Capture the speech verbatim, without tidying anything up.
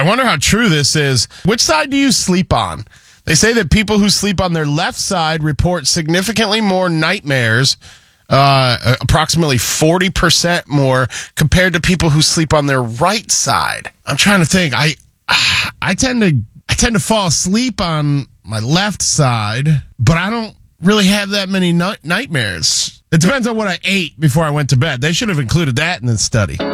I wonder how true this is. Which side do you sleep on? They say that people who sleep on their left side report significantly more nightmares, uh, approximately forty percent more compared to people who sleep on their right side. I'm trying to think. I I tend to I tend to fall asleep on my left side, but I don't really have that many night- nightmares. It depends on what I ate before I went to bed. They should have included that in the study.